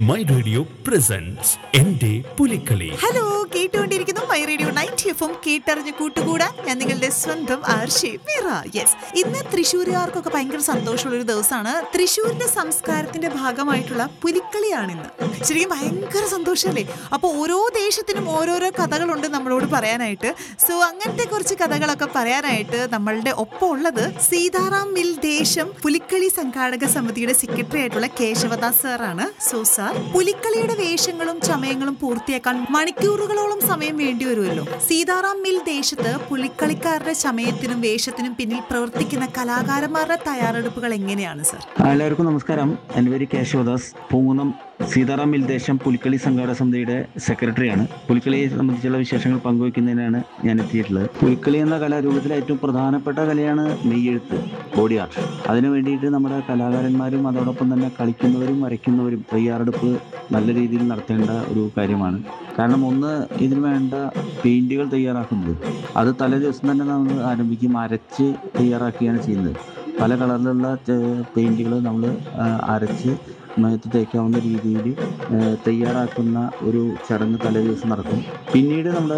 My radio presence എന്റെ Pulikali. Hello, കേട്ടുകൊണ്ടിരിക്കുന്നു my radio 90 FM കേട്ടറിഞ്ഞ് കൂട്ടുകൂടാ. ഞാൻ നിങ്ങളുടെ സ്വന്തം ആർഷി മീറ. യെസ്, ഇന്ന് തൃശ്ശൂരുകാർക്കൊക്കെ ഭയങ്കര സന്തോഷമുള്ള ഒരു ദിവസമാണ്. തൃശ്ശൂരിന്റെ സംസ്കാരത്തിന്റെ ഭാഗമായിട്ടുള്ള പുലിക്കളിയാണിന്ന്. ശരിക്കും ഭയങ്കര സന്തോഷമല്ലേ? അപ്പോൾ ഓരോ ദേശത്തിനും ഓരോരോ കഥകളുണ്ട് നമ്മളോട് പറയാനായിട്ട്. സോ അങ്ങനത്തെ കുറച്ച് കഥകളൊക്കെ പറയാനായിട്ട് നമ്മളുടെ ഒപ്പം ഉള്ളത് സീതാറാം മിൽ ദേശം പുലിക്കളി സംഘാടക സമിതിയുടെ സെക്രട്ടറി ആയിട്ടുള്ള കേശവദാസ് സാറാണ്. സോ സാർ, പുലിക്കളിയുടെ വേഷങ്ങളും ചമയങ്ങളും പൂർത്തിയാക്കാൻ മണിക്കൂറുകളോളം സമയം വേണ്ടി വരുമല്ലോ. സീതാറാം മിൽ ദേശത്ത് പുലിക്കളിക്കാരുടെ ചമയത്തിനും വേഷത്തിനും പിന്നിൽ പ്രവർത്തിക്കുന്ന കലാകാരന്മാരുടെ തയ്യാറെടുപ്പുകൾ എങ്ങനെയാണ് സർ? എല്ലാവർക്കും നമസ്കാരം. എൻ്റെ പേര് കേശവദാസ്. പൂങ്കുന്നം സീതാറാം മിൽ ദേശം പുലിക്കളി സംഘാടക സമിതിയുടെ സെക്രട്ടറിയാണ്. പുലിക്കളിയെ സംബന്ധിച്ചുള്ള വിശേഷങ്ങൾ പങ്കുവയ്ക്കുന്നതിനാണ് ഞാൻ എത്തിയിട്ടുള്ളത്. പുലിക്കളി എന്ന കലാരൂപത്തിലെ ഏറ്റവും പ്രധാനപ്പെട്ട കലയാണ് നെയ്യെഴുത്ത്, ബോഡി ആർട്ട്. അതിനു വേണ്ടിയിട്ട് നമ്മുടെ കലാകാരന്മാരും അതോടൊപ്പം തന്നെ കളിക്കുന്നവരും വരയ്ക്കുന്നവരും തയ്യാറെടുപ്പ് നല്ല രീതിയിൽ നടത്തേണ്ട ഒരു കാര്യമാണ്. കാരണം ഒന്ന്, ഇതിന് വേണ്ട പെയിൻറ്റുകൾ തയ്യാറാക്കുന്നത് അത് തലേ ദിവസം തന്നെ നമ്മൾ ആരംഭിക്കും. അരച്ച് തയ്യാറാക്കുകയാണ് ചെയ്യുന്നത്. പല കളറിലുള്ള പെയിൻറ്റുകൾ നമ്മൾ അരച്ച് മേത്ത് തേക്കാവുന്ന രീതിയിൽ തയ്യാറാക്കുന്ന ഒരു ചടങ്ങ് തലേ ദിവസം നടക്കും. പിന്നീട് നമ്മുടെ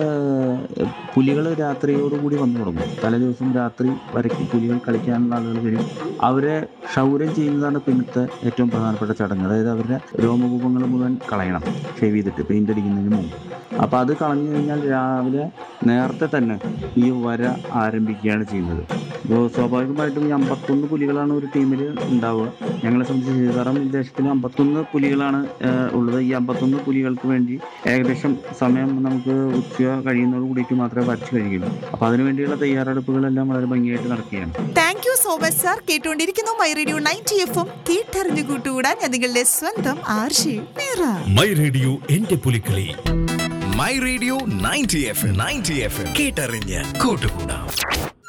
പുലികൾ രാത്രിയോടുകൂടി വന്നു തുടങ്ങും. തലേ ദിവസം രാത്രി വരയ്ക്ക് പുലികൾ കളിക്കാനുള്ള ആളുകൾ വരും. അവരെ ക്ഷൗരം ചെയ്യുന്നതാണ് പിന്നത്തെ ഏറ്റവും പ്രധാനപ്പെട്ട ചടങ്ങ്. അതായത് അവരുടെ രോമകൂപങ്ങൾ മുഴുവൻ കളയണം, ഷേവ് ചെയ്തിട്ട് പെയിൻ്റ് അടിക്കുന്നതിന് മുമ്പ്. അപ്പോൾ അത് കളഞ്ഞു കഴിഞ്ഞാൽ രാവിലെ നേരത്തെ തന്നെ ഈ വര ആരംഭിക്കുകയാണ് ചെയ്യുന്നത്. അപ്പോൾ സ്വാഭാവികമായിട്ടും ഈ 51 പുലികളാണ് ഒരു ടീമിൽ ഉണ്ടാവുക. ഞങ്ങളെ സംബന്ധിച്ച് സീതാറാം ദേശത്തിൽ 51 പുലികളാണ് ഉള്ളത്. ഈ 51 പുലികൾക്ക് വേണ്ടി ഏകദേശം സമയം നമുക്ക് ഉച്ച കഴിയുന്നതോട് കൂടിയിട്ട് മാത്രമേ വരച്ച് കഴിയുള്ളൂ. അപ്പോൾ അതിനുവേണ്ടിയുള്ള തയ്യാറെടുപ്പുകളെല്ലാം വളരെ ഭംഗിയായിട്ട് നടക്കുകയാണ്. Thank you so much sir. കേട്ടുകൊണ്ടിരിക്കുന്നു മൈ റേഡിയോ 90 FM കേട്ടറിഞ്ഞു കൂട്ടുകൂടാൻ. ഞാൻ നിങ്ങളുടെ സ്വന്തം ആർഷി മീറ. മൈ റേഡിയോ എന്റെ പുലിക്കളി. മൈ റേഡിയോ 90 FM കേട്ടറിഞ്ഞ് കൂട്ടുകൂടാം.